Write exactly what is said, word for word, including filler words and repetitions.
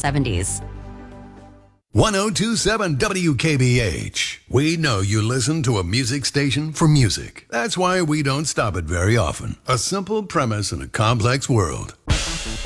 seventies. one oh two point seven W K B H. We know you listen to a music station for music. That's why we don't stop it very often. A simple premise in a complex world.